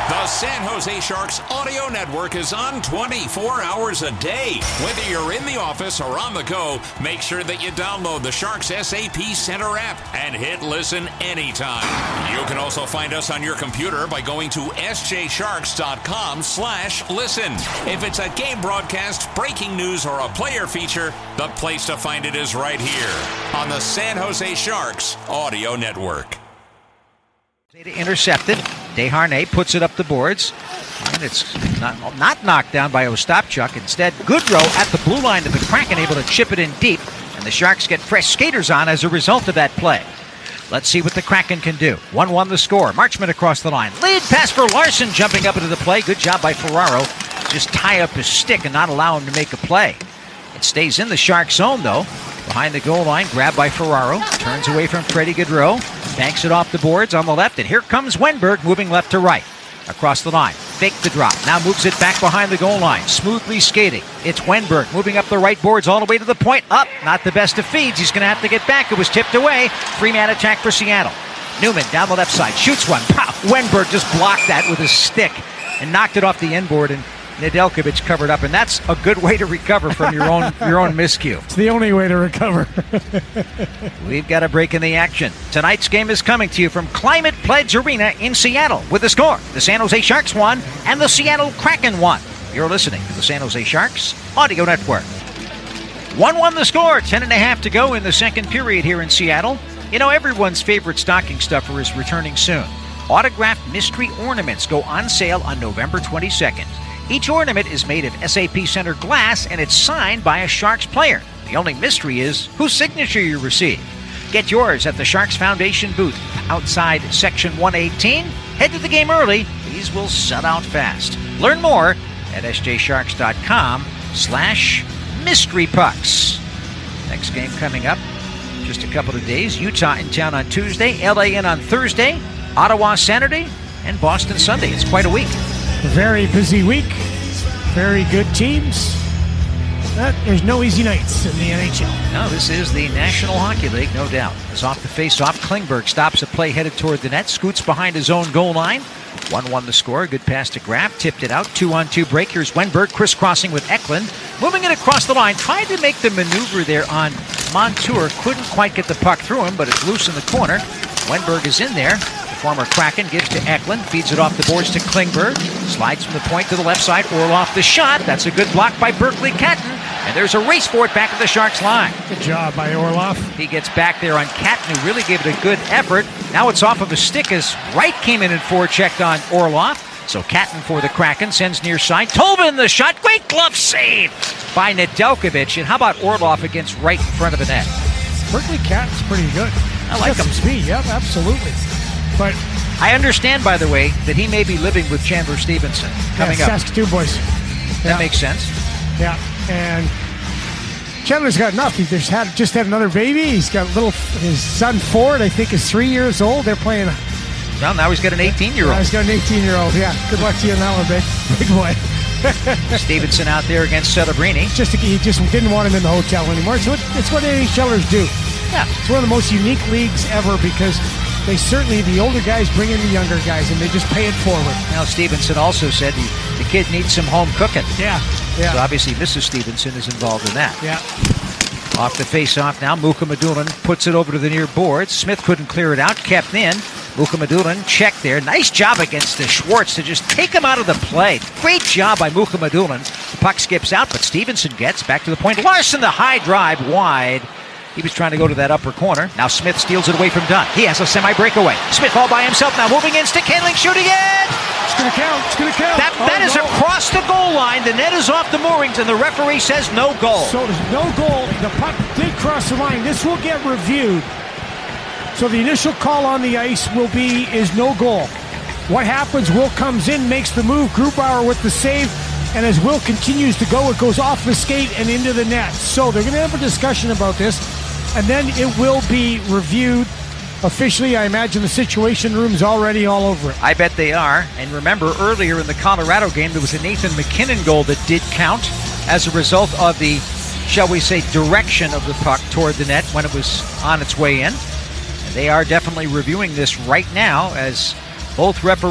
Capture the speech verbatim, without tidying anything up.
The San Jose Sharks audio network is on twenty-four hours a day. Whether you're in the office or on the go, make sure that you download the Sharks S A P Center app and hit listen anytime. You can also find us on your computer by going to s j sharks dot com slash listen. If it's a game broadcast, breaking news, or a player feature, the place to find it is right here on the San Jose Sharks audio network. Intercepted. Desharnais puts it up the boards, and it's not, not knocked down by Ostapchuk. Instead, Goodrow at the blue line of the Kraken, able to chip it in deep, and the Sharks get fresh skaters on as a result of that play. Let's see what the Kraken can do. one one the score. Marchment across the line. Lead pass for Larson, jumping up into the play. Good job by Ferraro. Just tie up his stick and not allow him to make a play. It stays in the Shark zone, though. Behind the goal line, grabbed by Ferraro. Turns away from Freddie Gaudreau. Banks it off the boards on the left, and here comes Wenberg moving left to right. Across the line, fake the drop. Now moves it back behind the goal line. Smoothly skating. It's Wenberg moving up the right boards all the way to the point. Up, not the best of feeds. He's going to have to get back. It was tipped away. Three-man attack for Seattle. Newman down the left side, shoots one. Pow! Wenberg just blocked that with his stick and knocked it off the inboard, and Nedeljkovic covered up, and that's a good way to recover from your own your own miscue. It's the only way to recover. We've got a break in the action. Tonight's game is coming to you from Climate Pledge Arena in Seattle with the score. The San Jose Sharks won and the Seattle Kraken won. You're listening to the San Jose Sharks Audio Network. one one the score, ten and a half to go in the second period here in Seattle. You know, everyone's favorite stocking stuffer is returning soon. Autographed mystery ornaments go on sale on November twenty-second. Each ornament is made of S A P Center glass, and it's signed by a Sharks player. The only mystery is whose signature you receive. Get yours at the Sharks Foundation booth outside Section one eighteen. Head to the game early. These will sell out fast. Learn more at s j sharks dot com slash mystery pucks. Next game coming up just a couple of days. Utah in town on Tuesday, L A in on Thursday, Ottawa Saturday, and Boston Sunday. It's quite a week. Very busy week. Very good teams. But there's no easy nights in the N H L. No, this is the National Hockey League, no doubt. As off the face-off, Klingberg stops a play headed toward the net, scoots behind his own goal line. one one the score. Good pass to Graf. Tipped it out. Two-on-two break. Here's Wenberg crisscrossing with Eklund. Moving it across the line. Tried to make the maneuver there on Montour. Couldn't quite get the puck through him, but it's loose in the corner. Wenberg is in there. Former Kraken gives to Eklund, feeds it off the boards to Klingberg, slides from the point to the left side, Orlov the shot. That's a good block by Berkeley Catton, and there's a race for it back at the Sharks line. Good job by Orlov. He gets back there on Catton, who really gave it a good effort. Now it's off of a stick as Wright came in and forechecked on Orlov. So Catton for the Kraken, sends near side. Tobin the shot, great glove save by Nedeljkovic. And how about Orlov against Wright in front of the net? Berkeley Catton's pretty good. I like him. Some speed, yep, absolutely. But I understand, by the way, that he may be living with Chandler Stevenson coming yeah, up. Saskatoon boys. That Yeah. makes sense. Yeah, and Chandler's got enough. He just had just had another baby. He's got a little. His son Ford, I think, is three years old. They're playing. Well, now he's got an eighteen-year-old. Yeah, he's got an eighteen-year-old. Yeah, good luck to you on that one, big big boy. Stevenson out there against Celebrini. Just he just didn't want him in the hotel anymore. So it, it's what NHLers do. Yeah, it's one of the most unique leagues ever because they certainly, the older guys bring in the younger guys, and they just pay it forward. Now, Stevenson also said he, the kid needs some home cooking. Yeah, yeah. So obviously Missus Stevenson is involved in that. Yeah. Off the face-off now, Mukhamadullin puts it over to the near boards. Smith couldn't clear it out, kept in. Mukhamadullin checked there. Nice job against the Schwartz to just take him out of the play. Great job by Mukhamadullin. The puck skips out, but Stevenson gets back to the point. Larson, the high drive wide. He was trying to go to that upper corner. Now Smith steals it away from Dunn. He has a semi-breakaway. Smith all by himself now, moving in, stick handling, shooting it! It's going to count. It's going to count. That, that oh, is no. across the goal line. The net is off the moorings, and the referee says no goal. So there's no goal. The puck did cross the line. This will get reviewed. So the initial call on the ice will be is no goal. What happens, Will comes in, makes the move, Grubauer with the save, and as Will continues to go, it goes off the skate and into the net. So they're going to have a discussion about this, and then it will be reviewed officially. I imagine the Situation Room's already all over it. I bet they are. And remember, earlier in the Colorado game, there was a Nathan McKinnon goal that did count as a result of the, shall we say, direction of the puck toward the net when it was on its way in. And they are definitely reviewing this right now as both referees